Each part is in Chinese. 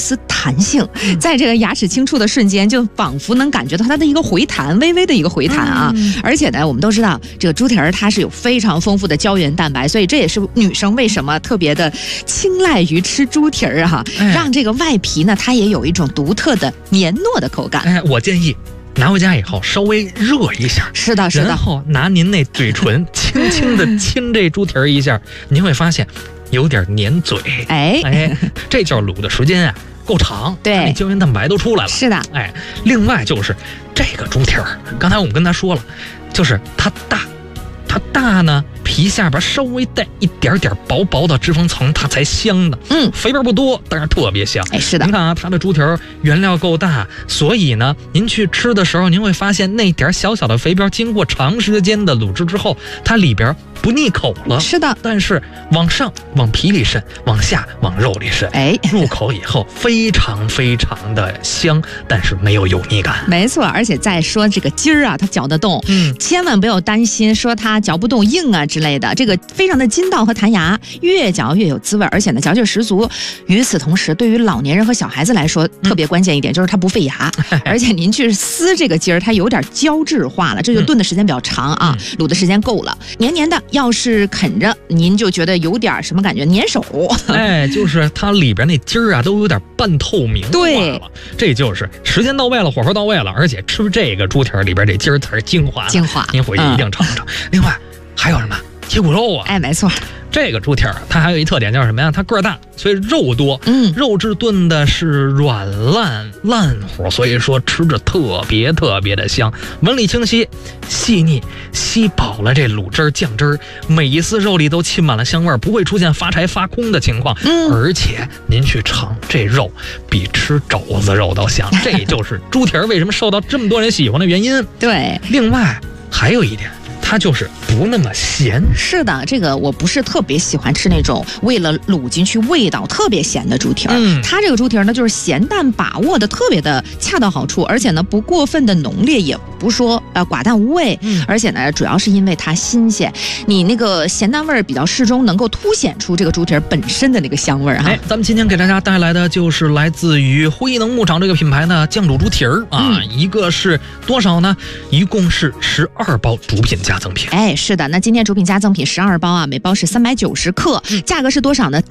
丝弹性，在这个牙齿轻触的瞬间，就仿佛能感觉到它的一个回弹，微微的一个回弹啊。而且呢，我们都知道这个猪蹄儿它是有非常丰富的胶原蛋白，所以这也是女生为什么特别的青睐于吃猪蹄儿哈，让这个外皮呢它也有一种独特的黏糯的口感。 我建议拿回家以后稍微热一下， 是的， 然后拿您那嘴唇轻轻的亲这猪蹄儿一下，您会发现有点粘嘴。这叫卤的时间啊够长， 对， 胶原蛋白都出来了。 是的， 另外就是这个猪蹄儿，刚才我们跟他说了，就是它大呢，皮下边稍微带一点点薄薄的脂肪层，它才香的。肥边不多，但是特别香。 是的， 您看啊，它的猪蹄儿原料够大，所以呢，您去吃的时候，您会发现那点小小的肥边，经过长时间的卤制之后，它里边不腻口了。 是的， 但是往上往皮里渗，往下往肉里渗。入口以后非常非常的香，但是没有油腻感。 没错，而且再说这个筋儿啊，它嚼得动。千万不要担心说它嚼不动硬啊之类的，这个非常的筋道和弹牙，越嚼越有滋味，而且呢嚼劲十足。与此同时，对于老年人和小孩子来说，特别关键一点就是它不费牙，而且您去撕这个筋儿，它有点胶质化了，这就炖的时间比较长啊，卤的时间够了，黏黏的。要是啃着，您就觉得有点什么感觉，粘手。 就是它里边那筋儿啊，都有点半透明化了。 对， 这就是时间到位了，火候到位了，而且吃这个猪蹄儿里边这筋儿才是精华。您回去一定尝尝。另外还有什么铁骨肉啊？ 没错。 这个猪蹄儿它还有一特点叫什么呀？它个儿大，所以肉多。肉质炖的是软烂乎，所以说吃着特别特别的香，纹理清晰细腻，吸饱了这卤汁酱汁，每一丝肉里都浸满了香味，不会出现发柴发空的情况。而且您去尝这肉，比吃肘子肉都香。这就是猪蹄儿为什么受到这么多人喜欢的原因。 对， 另外还有一点，它就是不那么咸。 是的，这个我不是特别喜欢吃那种为了卤进去味道特别咸的猪蹄儿。它这个猪蹄儿呢，就是咸淡把握的特别的恰到好处，而且呢不过分的浓烈，也不说寡淡无味。而且呢，主要是因为它新鲜，你那个咸淡味比较适中，能够凸显出这个猪蹄儿本身的那个香味哈。 咱们今天给大家带来的就是来自于辉能牧场这个品牌的酱卤猪蹄儿啊，一个是多少呢？一共是12包主品加赠品。 是的，那今天主品加赠品12包啊，每包是390克，价格是多少呢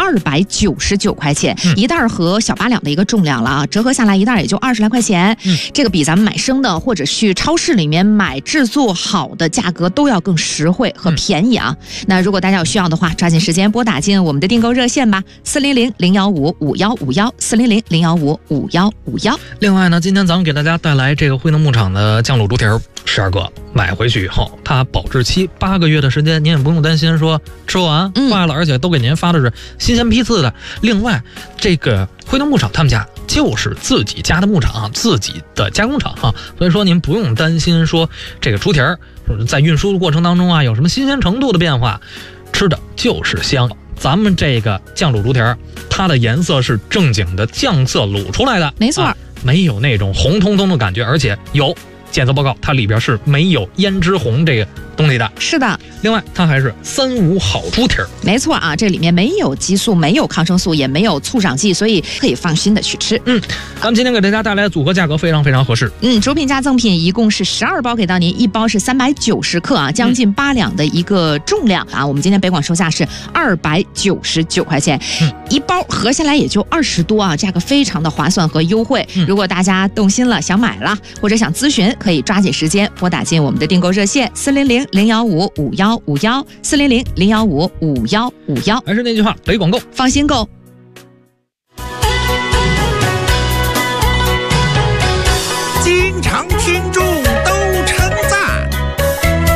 ？299块钱，一袋和小8两的一个重量了啊，折合下来一袋也就20来块钱。这个比咱们买生的或者去超市里面买制作好的价格都要更实惠和便宜啊。那如果大家有需要的话，抓紧时间拨打进我们的订购热线吧，400-015-5151，400-015-5151。 另外呢，今天咱们给大家带来这个辉能牧场的酱卤猪蹄儿12个，买回去以后它保质期8个月的时间，您也不用担心说吃完坏了，而且都给您发的是新鲜批次的。另外这个辉能牧场他们家就是自己家的牧场，自己的加工厂啊，所以说您不用担心说这个猪蹄儿在运输的过程当中啊有什么新鲜程度的变化，吃的就是香。咱们这个酱卤猪蹄儿，它的颜色是正经的酱色卤出来的， 没错， 没有那种红彤彤的感觉，而且有检测报告，它里边是没有胭脂红这个东西的。 是的， 另外它还是3无好猪蹄儿。 没错啊，这里面没有激素，没有抗生素，也没有促长剂，所以可以放心的去吃。 咱们今天给大家带来的组合价格非常非常合适。 主品加赠品一共是12包给到您，一包是390克啊，将近8两的一个重量啊。我们今天北广售价是299块钱，一包合下来也就20多啊，价格非常的划算和优惠。如果大家动心了，想买了或者想咨询，可以抓紧时间拨打进我们的订购热线400-015-5151，400-015-5151。 还是那句话，北广购， 放心购。